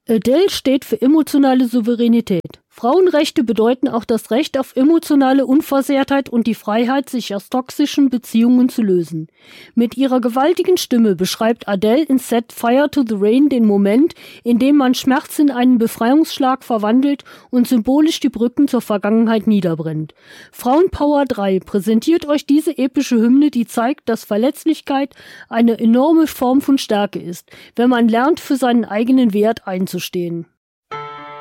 Adele steht für emotionale Souveränität. Frauenrechte bedeuten auch das Recht auf emotionale Unversehrtheit und die Freiheit, sich aus toxischen Beziehungen zu lösen. Mit ihrer gewaltigen Stimme beschreibt Adele in Set Fire to the Rain den Moment, in dem man Schmerz in einen Befreiungsschlag verwandelt und symbolisch die Brücken zur Vergangenheit niederbrennt. Frauenpower 3 präsentiert euch diese epische Hymne, die zeigt, dass Verletzlichkeit eine enorme Form von Stärke ist, wenn man lernt, für seinen eigenen Wert einzustehen.